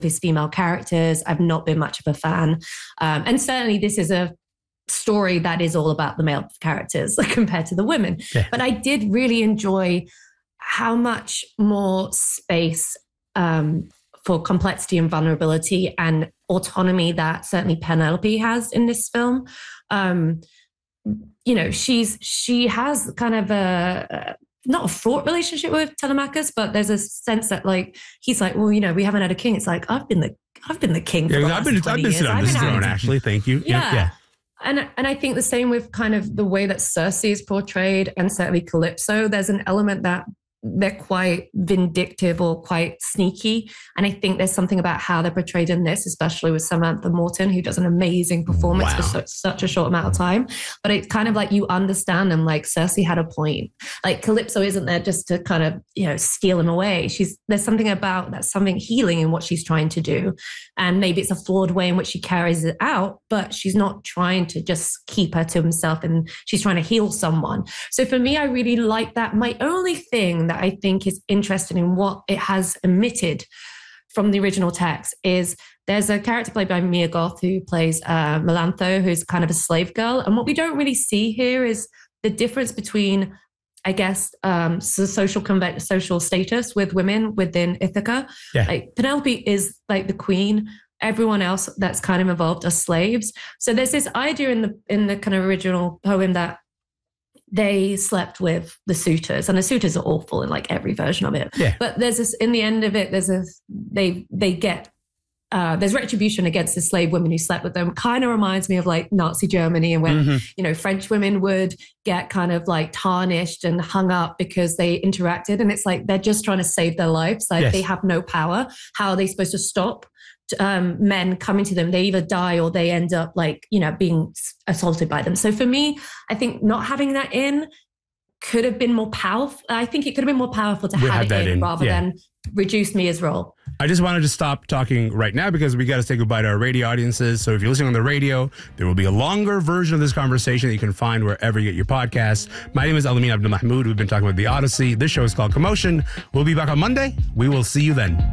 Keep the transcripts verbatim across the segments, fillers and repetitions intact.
his female characters. I've not been much of a fan. Um, and certainly this is a story that is all about the male characters compared to the women. Yeah. But I did really enjoy how much more space um, for complexity and vulnerability and autonomy that certainly Penelope has in this film. Um, you know, she's she has kind of a, not a fraught relationship with Telemachus, but there's a sense that like he's like, well, you know, we haven't had a king. It's like I've been the I've been the king for yeah, the last I've been twenty I've been years. sitting on this throne, actually. Thank you. Yeah. yeah. yeah. And, and I think the same with kind of the way that Circe is portrayed and certainly Calypso. There's an element that they're quite vindictive or quite sneaky. And I think there's something about how they're portrayed in this, especially with Samantha Morton, who does an amazing performance wow. for such, such a short amount of time. But it's kind of like you understand them, like Circe had a point. Like Calypso isn't there just to kind of, you know, steal him away. She's there's something about that, something healing in what she's trying to do. And maybe it's a flawed way in which she carries it out, but she's not trying to just keep her to himself and she's trying to heal someone. So for me, I really like that. My only thing that I think is interesting in what it has omitted from the original text is there's a character played by Mia Goth who plays uh, Melantho, who's kind of a slave girl. And what we don't really see here is the difference between, I guess, um, so social conve- social status with women within Ithaca. Yeah. Like Penelope is like the queen. Everyone else that's kind of involved are slaves. So there's this idea in the in the kind of original poem that they slept with the suitors, and the suitors are awful in like every version of it. Yeah. But there's this, in the end of it, there's a, they, they get, uh, there's retribution against the slave women who slept with them. Kind of reminds me of like Nazi Germany and when, mm-hmm. you know, French women would get kind of like tarnished and hung up because they interacted. And it's like, they're just trying to save their lives. Like yes. they have no power. How are they supposed to stop Um, men coming to them? They either die or they end up like, you know, being assaulted by them. So for me, I think not having that in could have been more powerful. I think it could have been more powerful to have it in, in rather yeah. than reduce Mia's role. I just wanted to stop talking right now because we got to say goodbye to our radio audiences. So if you're listening on the radio, there will be a longer version of this conversation that you can find wherever you get your podcasts. My name is Elamin Abdelmahmoud. We've been talking about The Odyssey. This show is called Commotion. We'll be back on Monday. We will see you then.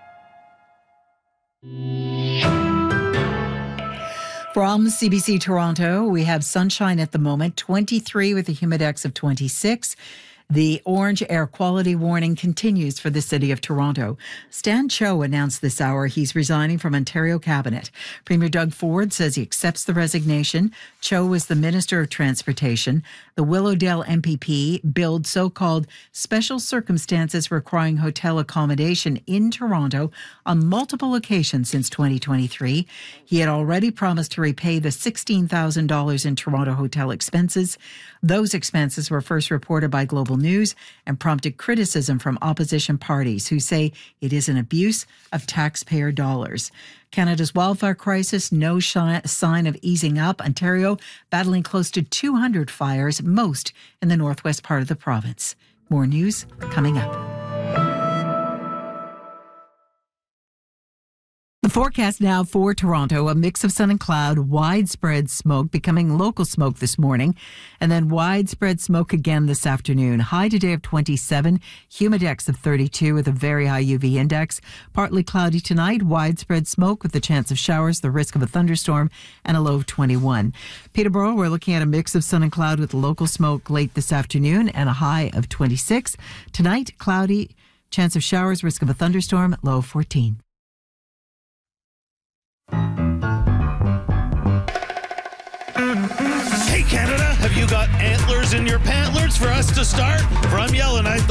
From C B C Toronto, we have sunshine at the moment, twenty-three with a humidex of twenty-six. The orange air quality warning continues for the city of Toronto. Stan Cho announced this hour he's resigning from Ontario Cabinet. Premier Doug Ford says he accepts the resignation. Cho was the Minister of Transportation. The Willowdale M P P billed so-called special circumstances requiring hotel accommodation in Toronto on multiple occasions since twenty twenty-three. He had already promised to repay the sixteen thousand dollars in Toronto hotel expenses. Those expenses were first reported by Global News and prompted criticism from opposition parties who say it is an abuse of taxpayer dollars. Canada's wildfire crisis, no shi- sign of easing up. Ontario battling close to two hundred fires, most in the northwest part of the province. More news coming up. The forecast now for Toronto, a mix of sun and cloud, widespread smoke becoming local smoke this morning, and then widespread smoke again this afternoon. High today of twenty-seven, humidex of thirty-two with a very high U V index. Partly cloudy tonight, widespread smoke with the chance of showers, the risk of a thunderstorm, and a low of twenty-one. Peterborough, we're looking at a mix of sun and cloud with local smoke late this afternoon and a high of twenty-six. Tonight, cloudy, chance of showers, risk of a thunderstorm, low of fourteen. Hey Canada, have you got antlers in your pantlers for us to start? From Yellowknife,